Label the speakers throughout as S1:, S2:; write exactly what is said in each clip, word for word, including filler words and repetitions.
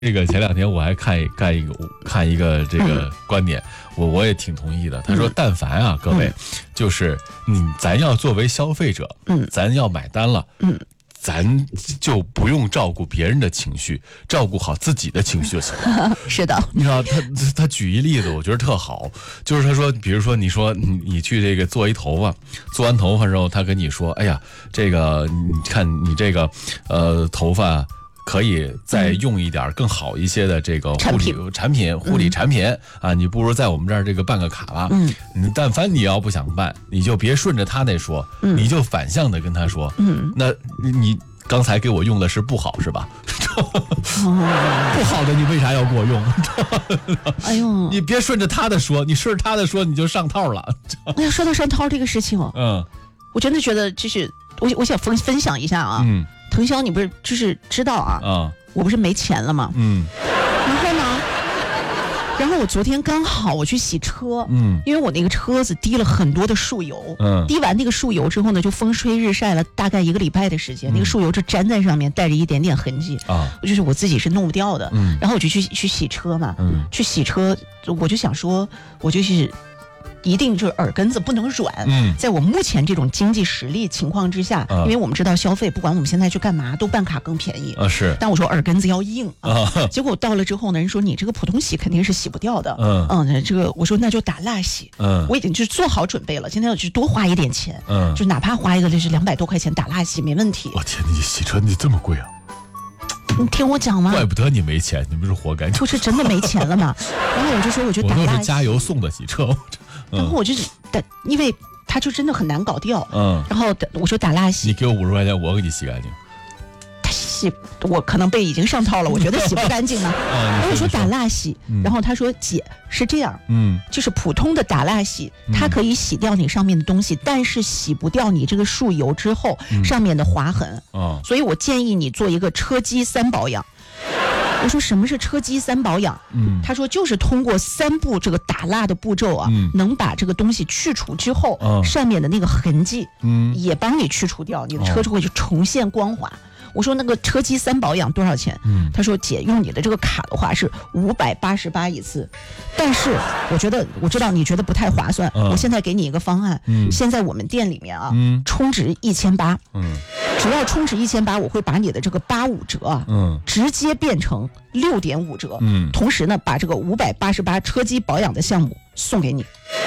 S1: 这个前两天我还看一看一个看一个这个观点，我我也挺同意的。他说，但凡啊，各位，就是嗯，咱要作为消费者，嗯，咱要买单了，嗯，咱就不用照顾别人的情绪，照顾好自己的情绪就行了。
S2: 是的，
S1: 你知道他他举一例子，我觉得特好，就是他说，比如说你说你你去这个做一头发，做完头发之后，他跟你说，哎呀，这个你看你这个呃头发。可以再用一点更好一些的这个护理产品、护理产品啊，你不如在我们这儿这个办个卡吧。嗯，但凡你要不想办，你就别顺着他那说，你就反向的跟他说。嗯，那你刚才给我用的是不好是吧？不好的你为啥要给我用？哎呦，你别顺着他的说，你顺着他的说你就上套了。
S2: 哎呀，说到上套这个事情，嗯，我真的觉得就是我我想分分享一下啊。嗯。腾霄，你不是就是知道啊？啊，我不是没钱了吗？嗯，然后呢，然后我昨天刚好我去洗车，嗯，因为我那个车子滴了很多的树油，嗯，滴完那个树油之后呢，就风吹日晒了大概一个礼拜的时间，嗯、那个树油就粘在上面，带着一点点痕迹啊，就是我自己是弄不掉的，嗯，然后我就去去洗车嘛，嗯，去洗车，我就想说，我就是。一定就是耳根子不能软。嗯，在我目前这种经济实力情况之下，啊、因为我们知道消费，不管我们现在去干嘛，都办卡更便宜
S1: 啊。是，
S2: 但我说耳根子要硬啊。啊结果到了之后呢，人说你这个普通洗肯定是洗不掉的。嗯嗯，这个我说那就打蜡洗。嗯，我已经就是做好准备了，今天要去多花一点钱。嗯，就哪怕花一个就是两百多块钱打蜡洗没问题。
S1: 我天，你洗车你这么贵啊？
S2: 你听我讲嘛，
S1: 怪不得你没钱，你不是活该。
S2: 不是真的没钱了嘛？然后我就说我就打蜡洗，
S1: 我都是加油送的洗车。
S2: 然后我就是打，因为他就真的很难搞掉。嗯，然后我说打蜡洗，
S1: 你给我五十块钱，我给你洗干净。
S2: 他洗，我可能被已经上套了，我觉得洗不干净呢。然后我说打蜡洗，嗯、然后他说姐是这样，嗯，就是普通的打蜡洗，它可以洗掉你上面的东西，嗯、但是洗不掉你这个树油之后、嗯、上面的划痕。哦，所以我建议你做一个车机三保养。我说什么是车机三保养？嗯，他说就是通过三步这个打蜡的步骤啊，嗯、能把这个东西去除之后，哦、上面的那个痕迹，嗯，也帮你去除掉，你的车就会重现光滑。哦、我说那个车机三保养多少钱？嗯，他说姐用你的这个卡的话是五百八十八一次，但是我觉得我知道你觉得不太划算，嗯、我现在给你一个方案，嗯，现在我们店里面啊，嗯、充值一千八，嗯。只要充值一千八，我会把你的这个八五折啊，嗯，直接变成六点五折，嗯，同时呢，把这个五百八十八车机保养的项目送给你。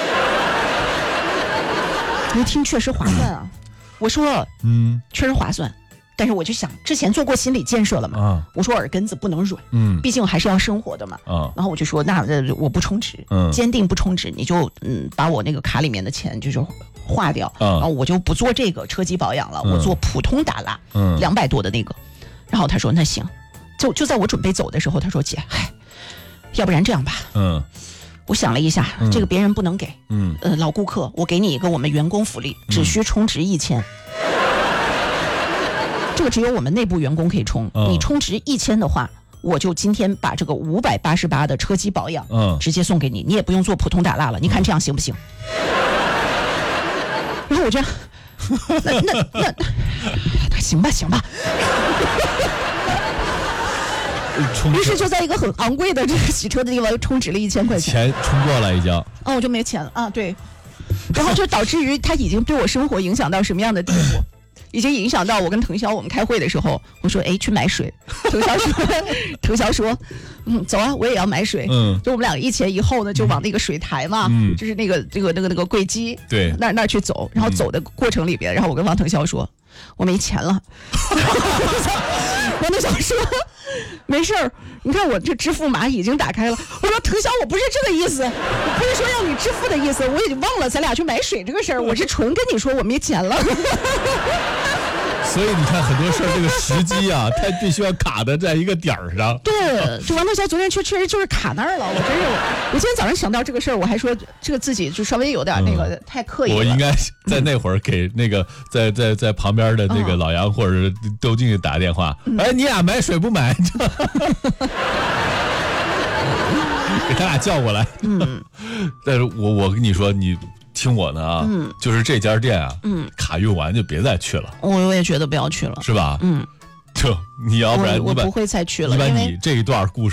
S2: 一听确实划算啊，嗯、我说，嗯，确实划算。但是我就想，之前做过心理建设了嘛，啊、我说耳根子不能软，嗯，毕竟还是要生活的嘛，啊、然后我就说，那我不充值，嗯，坚定不充值，你就嗯把我那个卡里面的钱就是划掉，啊、然后我就不做这个车机保养了，嗯、我做普通打蜡，嗯，两百多的那个，然后他说那行，就就在我准备走的时候，他说姐，嗨，要不然这样吧，嗯。我想了一下，嗯、这个别人不能给，嗯，呃，老顾客，我给你一个我们员工福利，只需充值一千。这个只有我们内部员工可以充，哦、你充值一千的话，我就今天把这个五百八十八的车机保养，嗯、直接送给你，你也不用做普通打蜡了。你看这样行不行？然后我这样，那那那那行吧行吧。于是就在一个很昂贵的这个洗车的地方充值了一千块钱，
S1: 钱充过了已经。
S2: 哦，我就没钱了啊，对。然后就导致于他已经对我生活影响到什么样的地步？已经影响到我跟腾霄我们开会的时候，我说哎去买水，腾霄说腾霄说嗯走啊，我也要买水，嗯，就我们两个一前一后呢就往那个水台嘛，嗯，就是那个这个那个那个柜机，
S1: 对，
S2: 那那去走，然后走的过程里边，然后我跟王腾霄说我没钱了，王腾霄说没事儿，你看我这支付码已经打开了。我说腾霄，我不是这个意思，我不是说让你支付的意思，我已经忘了咱俩去买水这个事儿，我是纯跟你说我没钱了。
S1: 所以你看很多事儿这个时机啊，它必须要卡的在一个点儿上。
S2: 对，就王腾霄昨天确确实就是卡那儿了。我真是，我今天早上想到这个事儿，我还说这个自己就稍微有点那个、嗯、太刻意了。
S1: 我应该在那会儿给那个在在在旁边的那个老杨或者是周经理打电话，嗯、哎，你俩买水不买？给他俩叫过来。嗯，但是我我跟你说，你听我的啊，嗯，就是这家店啊，嗯，卡用完就别再去了。
S2: 我我也觉得不要去了，
S1: 是吧？嗯。就撤，你要不然
S2: 我我
S1: 一般
S2: 不会再去了，
S1: 一般
S2: 因为
S1: 你这一段故事